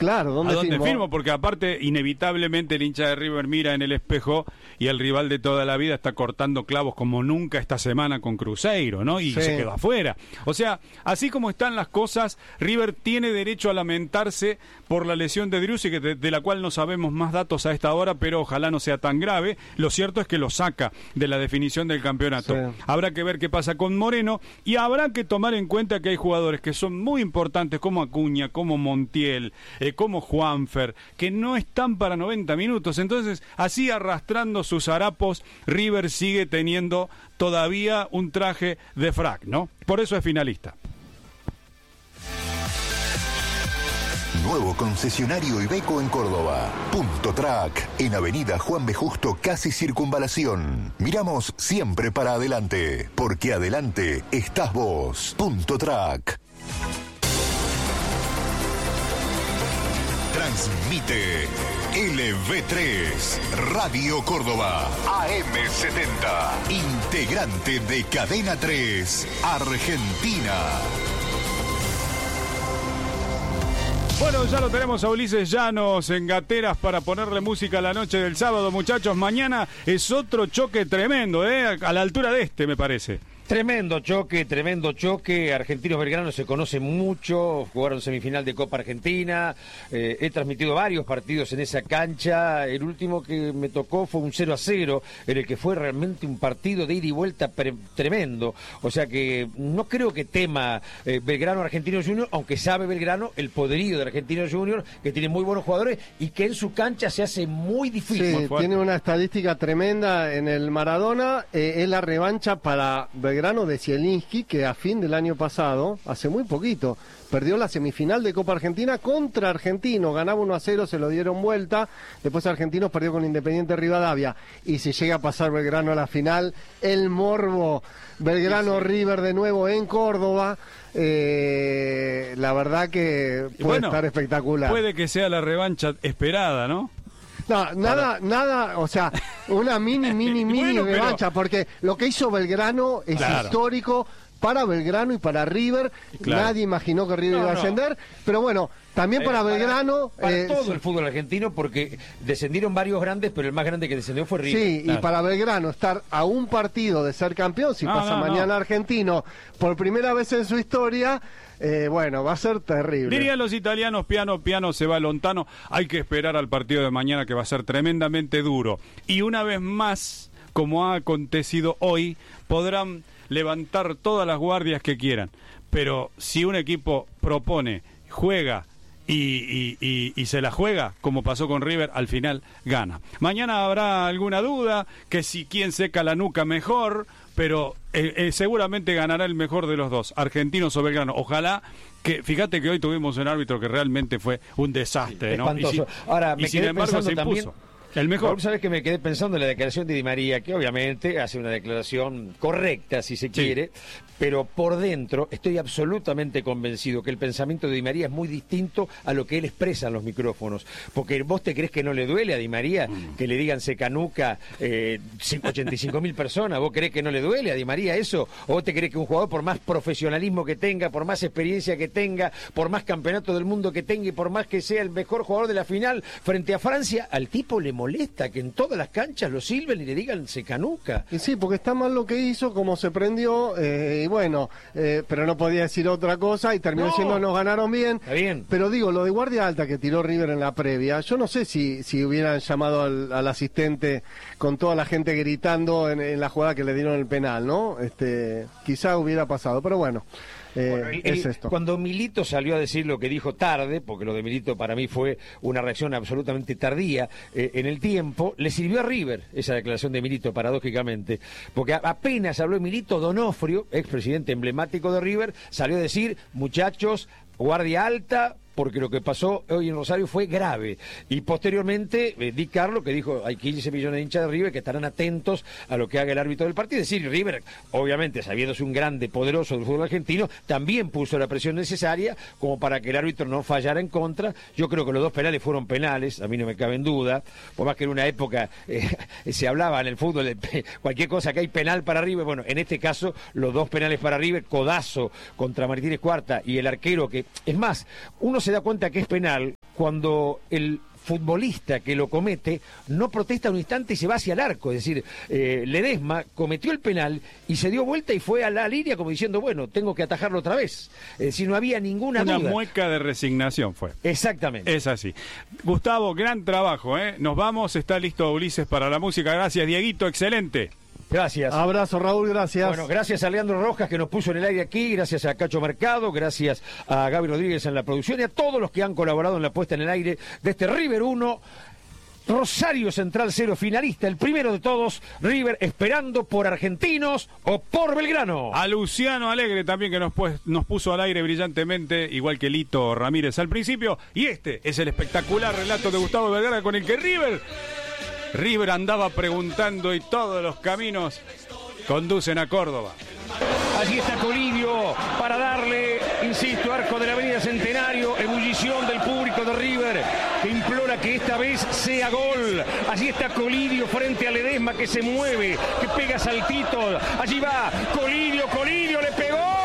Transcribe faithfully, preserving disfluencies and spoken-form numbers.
Claro, ¿dónde, ¿A dónde firmo? firmo? Porque aparte, inevitablemente el hincha de River mira en el espejo y el rival de toda la vida está cortando clavos como nunca esta semana con Cruzeiro, ¿no? Y sí. se quedó afuera. O sea, así como están las cosas, River tiene derecho a lamentarse por la lesión de Driussi, que de, de la cual no sabemos más datos a esta hora, pero ojalá no sea tan grave. Lo cierto es que lo saca de la definición del campeonato. Sí. Habrá que ver qué pasa con Moreno y habrá que tomar en cuenta que hay jugadores que son muy importantes como Acuña, como Montiel, eh, como Juanfer, que no están para noventa minutos. Entonces, así arrastrando sus harapos, River sigue teniendo todavía un traje de frac, ¿no? Por eso es finalista. Nuevo concesionario Iveco en Córdoba. Punto Track, en Avenida Juan B. Justo, casi Circunvalación. Miramos siempre para adelante, porque adelante estás vos. Punto Track. Transmite L V tres, Radio Córdoba, A M setenta, integrante de Cadena tres, Argentina. Bueno, ya lo tenemos a Ulises Llanos en Gateras para ponerle música a la noche del sábado, muchachos. Mañana es otro choque tremendo, ¿eh? A la altura de este, me parece. Tremendo choque, tremendo choque. Argentinos Belgrano se conocen mucho, jugaron semifinal de Copa Argentina, eh, he transmitido varios partidos en esa cancha. El último que me tocó fue un cero a cero, en el que fue realmente un partido de ida y vuelta pre- tremendo. O sea que no creo que tema eh, Belgrano Argentino Junior, aunque sabe Belgrano el poderío de Argentino Junior, que tiene muy buenos jugadores y que en su cancha se hace muy difícil. Sí, tiene una estadística tremenda en el Maradona. Eh, es la revancha para Belgrano de Zielinski, que a fin del año pasado, hace muy poquito, perdió la semifinal de Copa Argentina contra Argentino, ganaba uno a cero, se lo dieron vuelta, después Argentinos perdió con Independiente Rivadavia, y si llega a pasar Belgrano a la final, el morbo, Belgrano sí, sí. River de nuevo en Córdoba, eh, la verdad que puede bueno, estar espectacular. Puede que sea la revancha esperada, ¿no? No, nada, Ahora. nada, o sea, una mini, mini, mini bueno, revancha, pero... porque lo que hizo Belgrano es claro. histórico para Belgrano y para River. Claro. Nadie imaginó que River no, iba a ascender, no. pero bueno, también para eh, Belgrano... Para, para eh, todo el fútbol argentino, porque descendieron varios grandes, pero el más grande que descendió fue River. Sí, claro. y para Belgrano estar a un partido de ser campeón, si no, pasa no, mañana no. Argentino, por primera vez en su historia... Eh, bueno, va a ser terrible. Dirían los italianos, piano, piano, se va lontano. Hay que esperar al partido de mañana, que va a ser tremendamente duro. Y una vez más, como ha acontecido hoy, podrán levantar todas las guardias que quieran. Pero si un equipo propone, juega y, y, y, y se la juega, como pasó con River, al final gana. Mañana habrá alguna duda, que si quien seca la nuca mejor... pero eh, eh, seguramente ganará el mejor de los dos, Argentinos o Belgrano. Ojalá que, fíjate que hoy tuvimos un árbitro que realmente fue un desastre, sí, ¿no? Espantoso. Y si, Ahora, me y sin embargo se impuso. También... El mejor. ¿Sabes que me quedé pensando en la declaración de Di María, que obviamente hace una declaración correcta, si se quiere, sí. pero por dentro estoy absolutamente convencido que el pensamiento de Di María es muy distinto a lo que él expresa en los micrófonos. Porque vos te crees que no le duele a Di María mm. que le digan secanuca eh, ochenta y cinco mil personas. ¿Vos creés que no le duele a Di María eso? ¿O vos te crees que un jugador, por más profesionalismo que tenga, por más experiencia que tenga, por más campeonato del mundo que tenga y por más que sea el mejor jugador de la final frente a Francia, al tipo le molesta que en todas las canchas lo silben y le digan secanuca? Y sí, porque está mal lo que hizo, como se prendió, eh, y bueno, eh, pero no podía decir otra cosa y terminó no. siendo nos ganaron bien. Está bien. Pero digo, lo de guardia alta que tiró River en la previa, yo no sé si, si hubieran llamado al, al asistente con toda la gente gritando en, en la jugada que le dieron el penal, ¿no? Este, quizá hubiera pasado, pero bueno. Eh, bueno, el, es esto. Cuando Milito salió a decir lo que dijo tarde, porque lo de Milito para mí fue una reacción absolutamente tardía eh, en el tiempo, le sirvió a River esa declaración de Milito, paradójicamente, porque a, apenas habló Milito, Donofrio, expresidente emblemático de River, salió a decir, muchachos, guardia alta, porque lo que pasó hoy en Rosario fue grave. Y posteriormente, eh, Di Carlo, que dijo, hay quince millones de hinchas de River que estarán atentos a lo que haga el árbitro del partido. Es decir, River, obviamente, sabiéndose un grande, poderoso del fútbol argentino, también puso la presión necesaria como para que el árbitro no fallara en contra. Yo creo que los dos penales fueron penales, a mí no me cabe en duda, por más que en una época eh, se hablaba en el fútbol de cualquier cosa que hay penal para River. Bueno, en este caso, los dos penales para River, codazo contra Martínez Cuarta y el arquero que, es más, uno se da cuenta que es penal cuando el futbolista que lo comete no protesta un instante y se va hacia el arco. Es decir, eh, Ledesma cometió el penal y se dio vuelta y fue a la línea como diciendo, bueno, tengo que atajarlo otra vez. Es decir, no había ninguna Una duda. Una mueca de resignación fue. Exactamente. Es así. Gustavo, gran trabajo, ¿eh? Nos vamos, está listo Ulises para la música. Gracias, Dieguito, excelente. Gracias. Abrazo, Raúl, gracias. Bueno, gracias a Leandro Rojas que nos puso en el aire aquí, gracias a Cacho Mercado, gracias a Gaby Rodríguez en la producción y a todos los que han colaborado en la puesta en el aire de este River uno, Rosario Central cero, finalista, el primero de todos, River esperando por Argentinos o por Belgrano. A Luciano Alegre también que nos, pues, nos puso al aire brillantemente, igual que Lito Ramírez al principio, y este es el espectacular relato de Gustavo Vergara con el que River... River andaba preguntando y todos los caminos conducen a Córdoba. Allí está Colidio para darle, insisto, arco de la Avenida Centenario, ebullición del público de River que implora que esta vez sea gol. Allí está Colidio frente a Ledesma que se mueve, que pega saltitos. Allí va Colidio, Colidio le pegó.